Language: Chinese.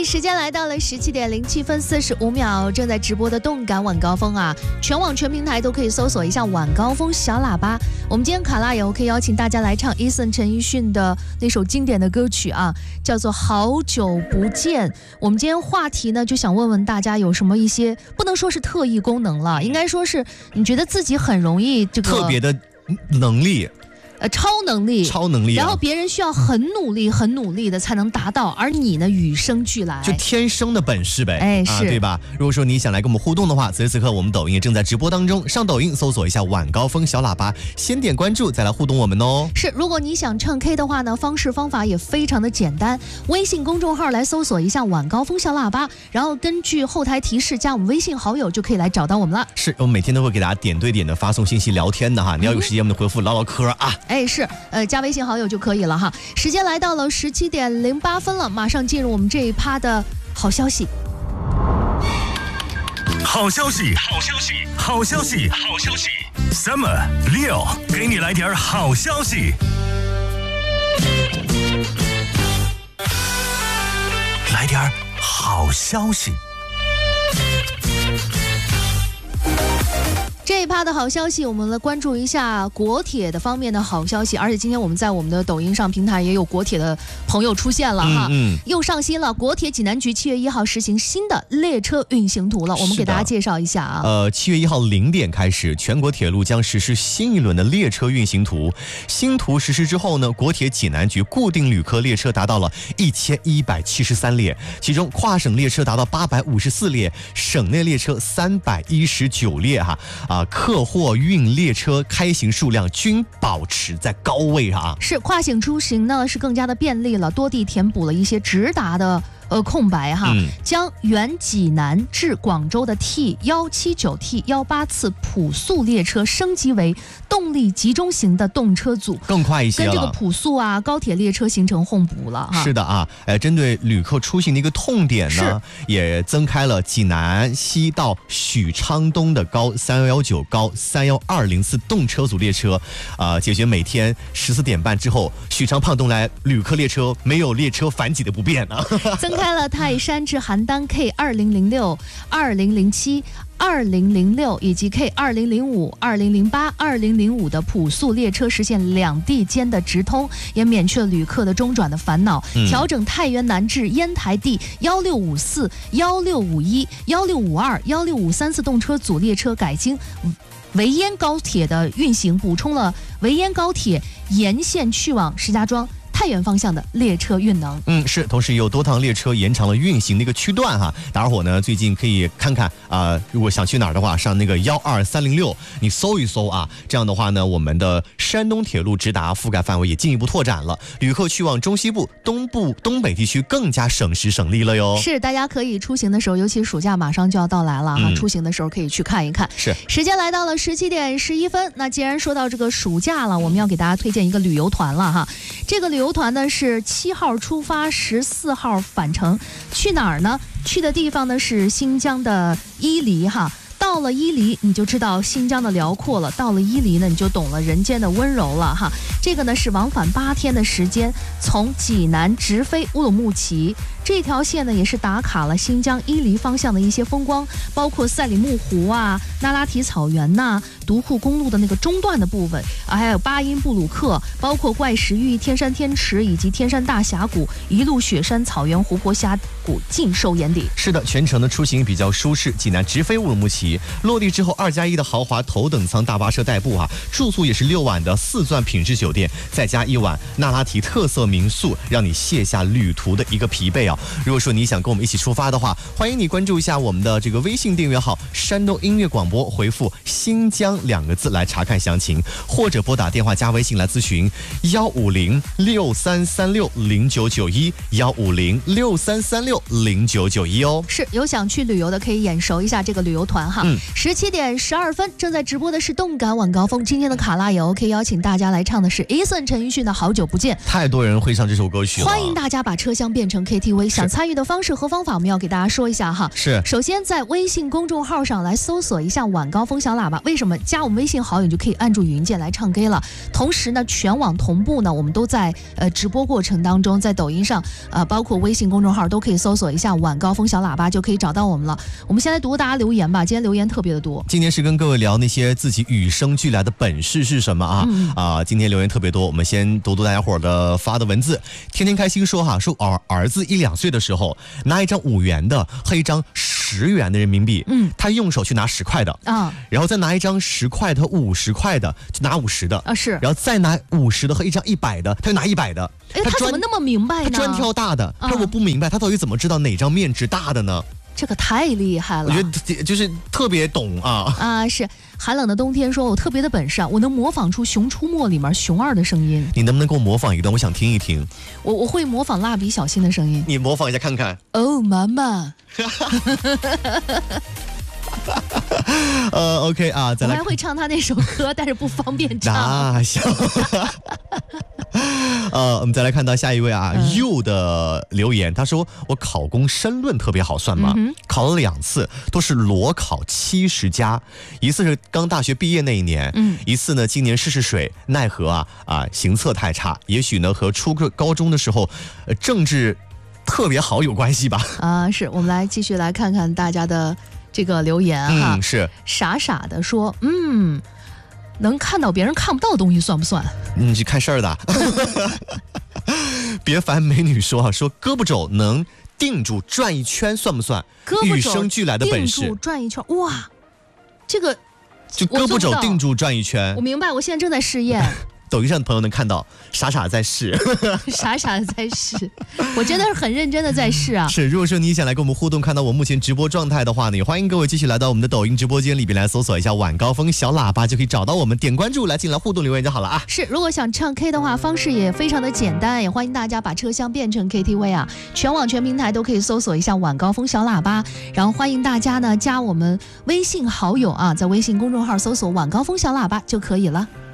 时间来到了17点07分45秒，正在直播的动感晚高峰啊，全网全平台都可以搜索一下晚高峰小喇叭。我们今天卡拉也 OK 邀请大家来唱 Eason 陈奕迅的那首经典的歌曲啊，叫做《好久不见》。我们今天话题呢，就想问问大家有什么一些不能说是特异功能了，应该说是你觉得自己很容易这个特别的能力。 超能力， 然后别人需要很努力的才能达到，而你呢与生俱来， 就天生的本事呗， 哎，是对吧？如果说你想来跟我们互动的话，此时此刻我们抖音也正在直播当中，上抖音搜索一下晚高峰小喇叭，先点关注再来互动我们哦。 是，如果你想唱 K 的话呢，方法也非常的简单，微信公众号来搜索一下晚高峰小喇叭，然后根据后台提示加我们微信好友就可以来找到我们了。 是，我们每天都会给大家点对点的发送信息聊天的哈，你要有时间我们回复唠嗑啊。 哎，是，加微信好友就可以了哈。时间来到了17点08分了，马上进入我们这一趴的好消息。 好消息，好消息，好消息，好消息 ！Summer 6给你来点好消息。来点好消息。 这一趴的好消息，我们来关注一下国铁的方面的好消息。而且今天我们在我们的抖音上平台也有国铁的朋友出现了哈，又上新了。国铁济南局7月1号实行新的列车运行图了，我们给大家介绍一下啊。 7月1号0点开始，全国铁路将实施新一轮的列车运行图。新图实施之后呢，国铁济南局固定旅客列车达到了1173列，其中跨省列车达到854列，省内列车319列哈客货运列车开行数量均保持在高位啊。 是，跨省出行呢是更加的便利了，多地填补了一些直达的空白哈，将原济南至广州的 T179、T18次普速列车升级为动力集中型的动车组， 更快一些了， 跟这个普速啊高铁列车形成互补了哈。 是的啊，针对旅客出行的一个痛点呢，也增开了济南西到许昌东的高3119、高31204次动车组列车，解决每天14点半之后许昌胖东来旅客列车没有列车反挤的不便啊。 增开了泰山至邯郸 K2006、2007、2006以及 K2005、2008、2005的普速列车，实现两地间的直通，也免去了旅客的中转的烦恼。调整太原南至烟台地1654、1651、1652、1653次动车组列车改经维烟高铁的运行，补充了维烟高铁沿线去往石家庄、太原方向的列车运能。 是，同时也有多趟列车延长了运行的一个区段哈。大家伙呢最近可以看看如果想去哪儿的话，上那个12306你搜一搜啊。这样的话呢，我们的山东铁路直达覆盖范围也进一步拓展了，旅客去往中西部、东部、东北地区更加省时省力了哟。 是，大家可以出行的时候，尤其暑假马上就要到来了哈，出行的时候可以去看一看。 是， 时间来到了17点11分。那既然说到这个暑假了，我们要给大家推荐一个旅游团了哈。这个旅游团呢是7号出发，14号返程。去哪儿呢？去的地方呢是新疆的伊犁哈。到了伊犁你就知道新疆的辽阔了，到了伊犁呢你就懂了人间的温柔了哈。这个呢是往返8天的时间，从济南直飞乌鲁木齐。这条线呢也是打卡了新疆伊犁方向的一些风光，包括赛里木湖啊、那拉提草原呐、独库公路的那个中段的部分还有巴音布鲁克，包括怪石峪、天山天池以及天山大峡谷，一路雪山、草原、湖泊、峡谷尽收眼底。 是的，全程的出行比较舒适，济南直飞乌鲁木齐，落地之后2+1的豪华头等舱大巴车代步住宿也是6晚的4钻品质酒店，再加1晚那拉提特色民宿，让你卸下旅途的一个疲惫啊。如果说你想跟我们一起出发的话，欢迎你关注一下我们的这个微信订阅号山东音乐广播，回复新疆2个字来查看详情，或者拨打电话加微信来咨询15063360991 15063360991哦。 是，有想去旅游的可以眼熟一下这个旅游团哈。 17点12分正在直播的是动感晚高峰，今天的卡拉也 OK， 邀请大家来唱的是 Eason 陈奕迅的好久不见。 太多人会唱这首歌曲了， 欢迎大家把车厢变成 KTV， 想参与的方式和方法我们要给大家说一下哈。 是， 首先在微信公众号上来搜索一下晚高峰小喇叭，为什么加我们微信好友就可以按住语音键来唱 K 了？同时呢，全网同步呢，我们都在直播过程当中，在抖音上包括微信公众号都可以搜索一下晚高峰小喇叭就可以找到我们了。我们先来读大家留言吧，今天留言特别的多。 今天是跟各位聊那些自己与生俱来的本事是什么啊？今天留言特别多，我们先读大家伙的发的文字。天天开心说说儿子1、2岁的时候拿一张5元的和一张10元的人民币，他用手去拿10块的然后再拿一张10块的和50块的，就拿50的是， 然后再拿50的和一张100的，他就拿100的。 他怎么那么明白呢？ 他专挑大的，他说我不明白，他到底怎么知道哪张面值大的呢？ 这个太厉害了， 我觉得就是特别懂是寒冷的冬天说，我特别的本事我能模仿出《熊出没》里面熊二的声音。 你能不能给我模仿一段？我想听一听。 我会模仿蜡笔小新的声音。 你模仿一下看看。 哦，妈妈。 OK 再来。 我还会唱他那首歌，但是不方便唱。 那行。我们再来看到下一位佑的留言，他说我考公申论特别好算吗？考了2次，都是裸考70加，一次是刚大学毕业那一年，一次呢今年试水，奈何行测太差，也许呢和初高中的时候政治特别好有关系吧。 是我们来继续来看看大家的这个留言是傻傻的说能看到别人看不到的东西算不算？ 你是看事儿的。别烦美女说说胳膊肘能定住转一圈算不算？与生俱来的本事。定住转一圈，哇，这个就胳膊肘定住转一圈。 我明白，我现在正在试验。 抖音上的朋友能看到傻傻在试。 傻傻的在试，我真的是很认真的在试是，如果说你想来跟我们互动，看到我目前直播状态的话呢，也欢迎各位继续来到我们的抖音直播间里边来搜索一下晚高峰小喇叭，就可以找到我们，点关注来进来互动留言就好了是，如果想唱 K 的话，方式也非常的简单，也欢迎大家把车厢变成 KTV 全网全平台都可以搜索一下晚高峰小喇叭，然后欢迎大家呢加我们微信好友在微信公众号搜索晚高峰小喇叭就可以了。